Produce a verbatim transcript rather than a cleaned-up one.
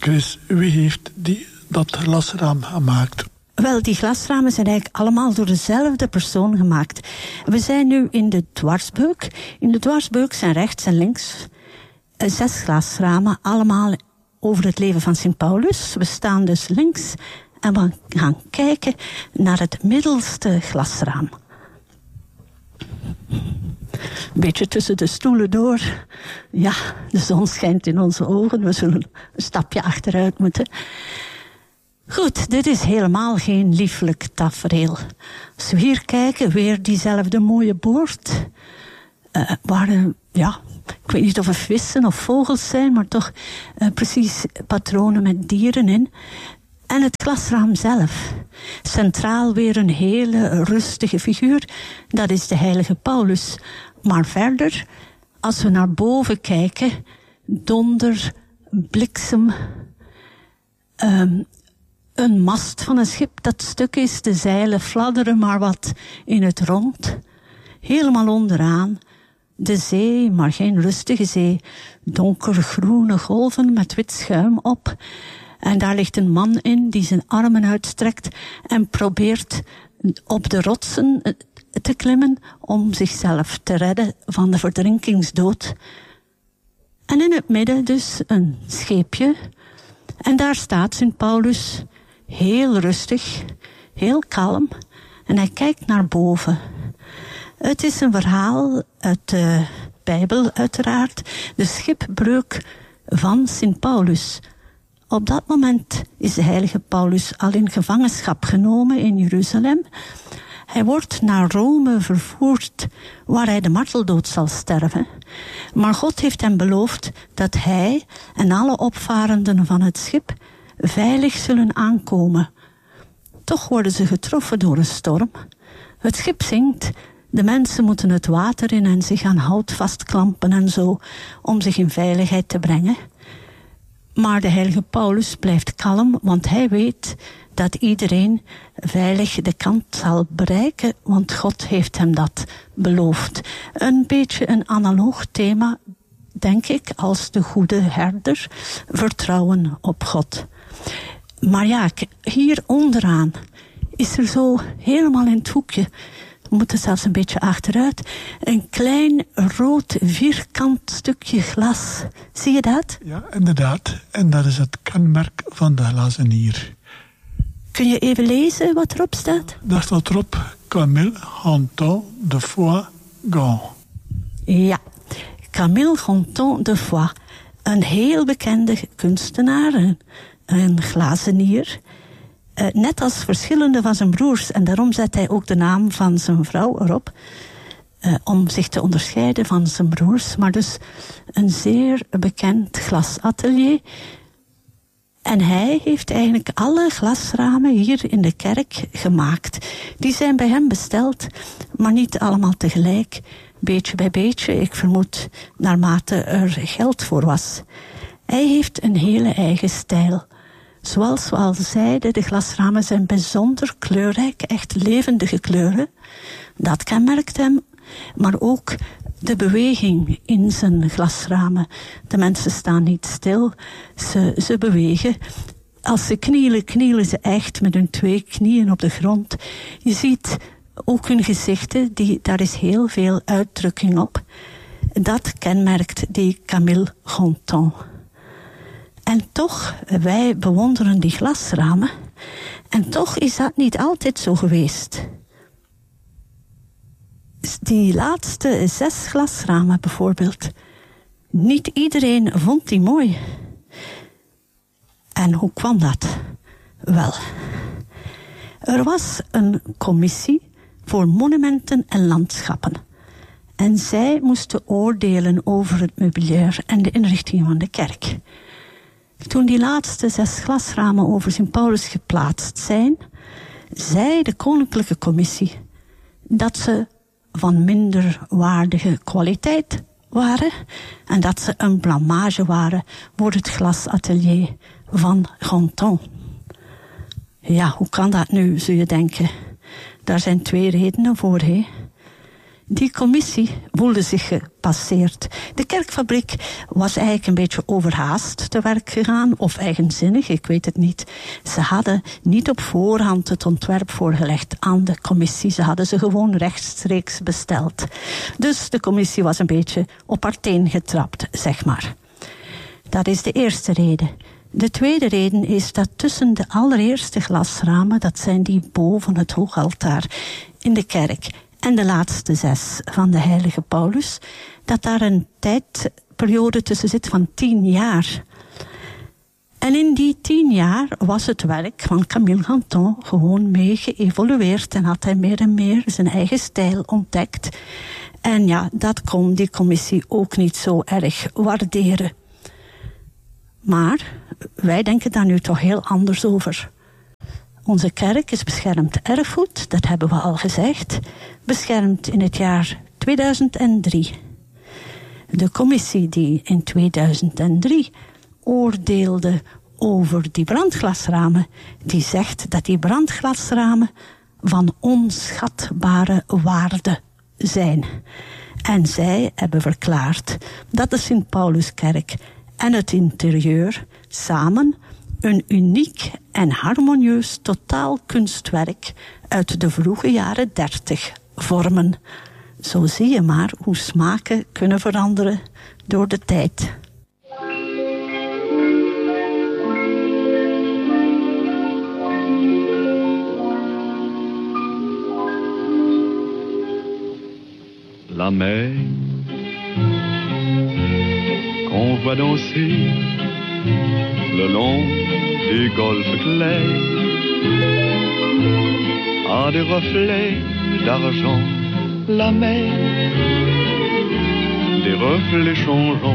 Chris, wie heeft die, dat glasraam gemaakt? Wel, die glasramen zijn eigenlijk allemaal door dezelfde persoon gemaakt. We zijn nu in de dwarsbeuk. In de dwarsbeuk zijn rechts en links zes glasramen, allemaal over het leven van Sint Paulus. We staan dus links en we gaan kijken naar het middelste glasraam. Een beetje tussen de stoelen door. Ja, de zon schijnt in onze ogen. We zullen een stapje achteruit moeten. Goed, dit is helemaal geen lieflijk tafereel. Als we hier kijken, weer diezelfde mooie boord. Uh, waar, uh, ja, ik weet niet of het vissen of vogels zijn, maar toch uh, precies patronen met dieren in. En het glasraam zelf. Centraal weer een hele rustige figuur. Dat is de heilige Paulus. Maar verder, als we naar boven kijken, donder, bliksem, um, een mast van een schip dat stuk is, de zeilen fladderen maar wat in het rond. Helemaal onderaan, de zee, maar geen rustige zee. Donkergroene golven met wit schuim op. En daar ligt een man in die zijn armen uitstrekt en probeert op de rotsen te klimmen om zichzelf te redden van de verdrinkingsdood. En in het midden dus een scheepje. En daar staat Sint Paulus, heel rustig, heel kalm. En hij kijkt naar boven. Het is een verhaal uit de Bijbel uiteraard. De schipbreuk van Sint Paulus. Op dat moment is de heilige Paulus al in gevangenschap genomen in Jeruzalem. Hij wordt naar Rome vervoerd, waar hij de marteldood zal sterven. Maar God heeft hem beloofd dat hij en alle opvarenden van het schip veilig zullen aankomen. Toch worden ze getroffen door een storm. Het schip zinkt, de mensen moeten het water in en zich aan hout vastklampen en zo, om zich in veiligheid te brengen. Maar de heilige Paulus blijft kalm, want hij weet dat iedereen veilig de kant zal bereiken, want God heeft hem dat beloofd. Een beetje een analoog thema, denk ik, als de goede herder, vertrouwen op God. Maar ja, hier onderaan is er zo helemaal in het hoekje, we moeten zelfs een beetje achteruit, een klein rood vierkant stukje glas. Zie je dat? Ja, inderdaad. En dat is het kenmerk van de glazenier. Kun je even lezen wat erop staat? Daar staat erop Camille Gonton de Foix Gand. Ja, Camille Gonton de Foix. Een heel bekende kunstenaar, een, een glazenier. Uh, net als verschillende van zijn broers. En daarom zet hij ook de naam van zijn vrouw erop. Uh, om zich te onderscheiden van zijn broers. Maar dus een zeer bekend glasatelier. En hij heeft eigenlijk alle glasramen hier in de kerk gemaakt. Die zijn bij hem besteld, maar niet allemaal tegelijk. Beetje bij beetje, ik vermoed naarmate er geld voor was. Hij heeft een hele eigen stijl. Zoals we al zeiden, de glasramen zijn bijzonder kleurrijk, echt levendige kleuren. Dat kenmerkt hem, maar ook de beweging in zijn glasramen. De mensen staan niet stil, ze, ze bewegen. Als ze knielen, knielen ze echt met hun twee knieën op de grond. Je ziet ook hun gezichten, die, daar is heel veel uitdrukking op. Dat kenmerkt die Camille Gonton. En toch, wij bewonderen die glasramen. En toch is dat niet altijd zo geweest. Die laatste zes glasramen bijvoorbeeld. Niet iedereen vond die mooi. En hoe kwam dat? Wel, er was een commissie voor monumenten en landschappen. En zij moesten oordelen over het meubilair en de inrichting van de kerk. Toen die laatste zes glasramen over Sint Paulus geplaatst zijn, zei de koninklijke commissie dat ze van minder waardige kwaliteit waren en dat ze een blamage waren voor het glasatelier van Gonton. Ja, hoe kan dat nu, zul je denken? Daar zijn twee redenen voor, hè. Die commissie voelde zich gepasseerd. De kerkfabriek was eigenlijk een beetje overhaast te werk gegaan, of eigenzinnig, ik weet het niet. Ze hadden niet op voorhand het ontwerp voorgelegd aan de commissie. Ze hadden ze gewoon rechtstreeks besteld. Dus de commissie was een beetje op haar teen getrapt, zeg maar. Dat is de eerste reden. De tweede reden is dat tussen de allereerste glasramen, dat zijn die boven het hoogaltaar in de kerk, en de laatste zes van de heilige Paulus, dat daar een tijdperiode tussen zit van tien jaar. En in die tien jaar was het werk van Camille Ganton gewoon mee geëvolueerd en had hij meer en meer zijn eigen stijl ontdekt. En ja, dat kon die commissie ook niet zo erg waarderen. Maar wij denken daar nu toch heel anders over. Onze kerk is beschermd erfgoed, dat hebben we al gezegd, beschermd in het jaar tweeduizend drie. De commissie die in tweeduizend drie oordeelde over die brandglasramen, die zegt dat die brandglasramen van onschatbare waarde zijn. En zij hebben verklaard dat de Sint-Pauluskerk en het interieur samen een uniek en harmonieus totaalkunstwerk uit de vroege jaren dertig vormen. Zo zie je maar hoe smaken kunnen veranderen door de tijd. La mer qu'on voit danser le long du golfe clair a des reflets d'argent. La mer, des reflets changeants.